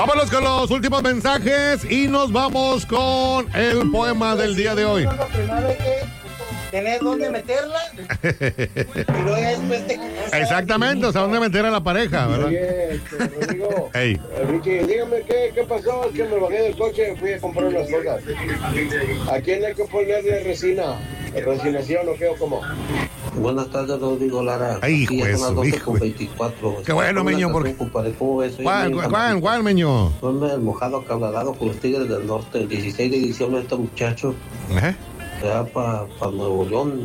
Vámonos con los últimos mensajes y nos vamos con el poema del día de hoy. Primero hay que tener dónde meterla y luego después te casas. Exactamente, o sea, dónde meter a la pareja, ¿verdad? Oye, Rodrigo, Hey. Ricky, dígame qué pasó, es que me bajé del coche y fui a comprar unas cosas. ¿A quién hay que ponerle resina? ¿Resinación o qué o cómo? Buenas tardes, Rodrigo Lara. Ay, Aquí ya hijo son las de su, 12:24. Qué bueno, Una Meño, canción, porque... compadre, ¿cómo ves? Soy ¿Cuál, Meño? Ponme el mojado acaudalado con los Tigres del Norte. El 16 de diciembre este muchacho ya para Nuevo León.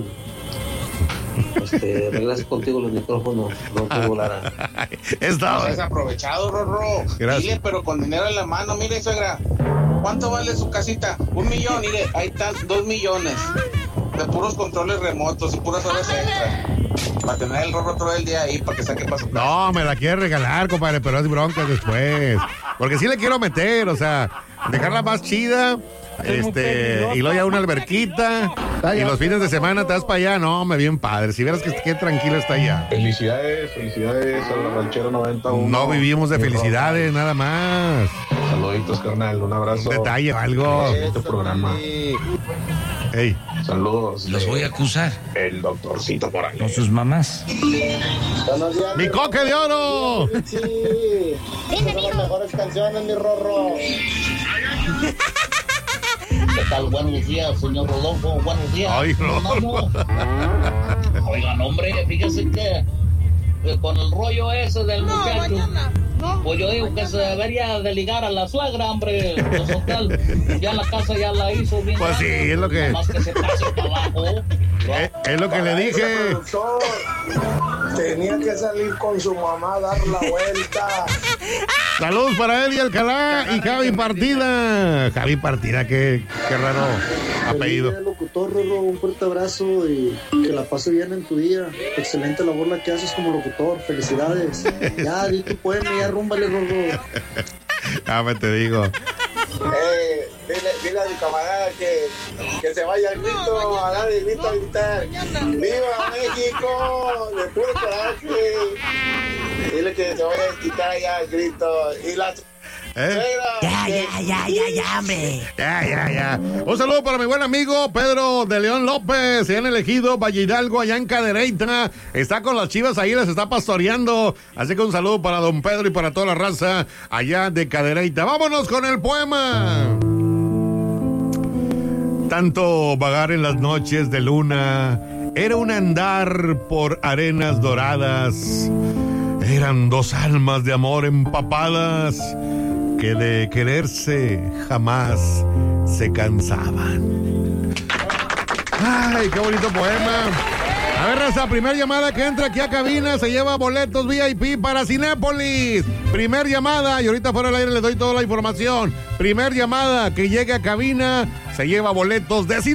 Regresa contigo los micrófonos, Rodrigo Lara. Está desaprovechado, Rorro. Gracias. Dile, pero con dinero en la mano. Mire, suegra, ¿cuánto vale su casita? 1 millón, mire, ahí están 2 millones. De puros controles remotos y puras horas extra. Para tener el Rorro todo el día ahí, para que saque para su casa. No, me la quiere regalar, compadre, pero es bronca después. Porque sí le quiero meter, o sea, dejarla más chida. Y luego ya una alberquita. Y los fines de semana te vas para allá. No, me bien padre. Si vieras que tranquilo está allá. Felicidades a la Ranchera 91. No vivimos de felicidades, nada más. Saluditos, carnal, un abrazo. Un detalle o algo. Este programa. Hey. Saludos. Los voy a acusar. El doctorcito por ahí. Con sus mamás. ¡Mi coque de oro! Sí. Estas son las mejores canciones, mi Rorro. ¿Qué tal? Buenos días, señor Rodolfo. Buenos días. Ay, no. Oigan, hombre, fíjese que con el rollo ese del muchacho, pues yo digo que se debería de ligar a la suegra, hombre. Pues, total, ya la casa ya la hizo bien. Pues sí, es lo que... Más que se pase para abajo. Es lo que le dije. Tenía que salir con su mamá a dar la vuelta. Saludos para él y Alcalá y Javi Partida. Javi Partida, qué raro apellido. Feliz día, locutor, Rorro, un fuerte abrazo y que la pase bien en tu día. Excelente labor la que haces como locutor. Felicidades. Ya, di tu poema, ya rúmbale, Rorro. Me te digo. Dile a mi camarada que se vaya al grito, a dar el grito, a gritar. ¡Viva México! De puro coraje. Dile que se vaya a quitar allá el grito. Y la... Ya, hombre. Ya. Un saludo para mi buen amigo Pedro de León López. Se han elegido Valle Hidalgo, allá en Cadereyta. Está con las chivas ahí, las está pastoreando. Así que un saludo para don Pedro y para toda la raza allá de Cadereyta. Vámonos con el poema. Tanto vagar en las noches de luna era un andar por arenas doradas. Eran dos almas de amor empapadas que de quererse jamás se cansaban. Ay, qué bonito poema. A ver, raza, primer llamada que entra aquí a cabina se lleva boletos VIP para Cinépolis. Primer llamada, y ahorita fuera del aire les doy toda la información. Primer llamada que llegue a cabina se lleva boletos de Cinépolis.